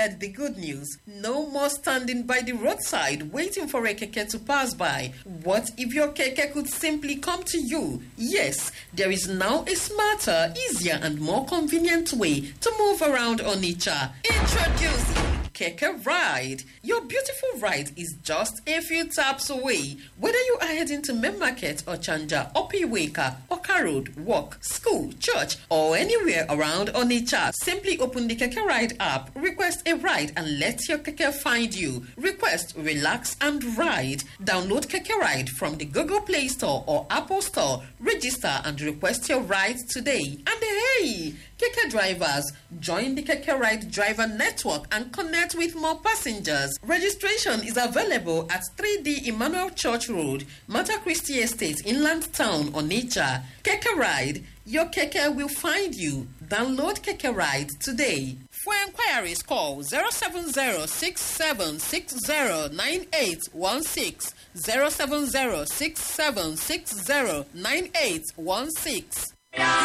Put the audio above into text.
heard the good news. No more standing by the roadside waiting for a keke to pass by. What if your keke could simply come to you? Yes, there is now a smarter, easier and more convenient way to move around Onitsha. Introducing Keke Ride. Your beautiful ride is just a few taps away. Whether you are heading to Main Market or Chanja, Opiweka, Oka Road, work, school, church, or anywhere around Onitsha, simply open the Keke Ride app, request a ride and let your keke find you. Request, relax and ride. Download Keke Ride from the Google Play Store or Apple Store. Register and request your ride today. And hey, Keke drivers, join the Keke Ride driver network and connect with more passengers. Registration is available at 3D Emmanuel Church Road, Mata Christi Estate, Inland Town, Onitsha. Keke Ride, your keke will find you. Download Keke Ride today. For inquiries, call 070-6760-9816, 070-6760-9816.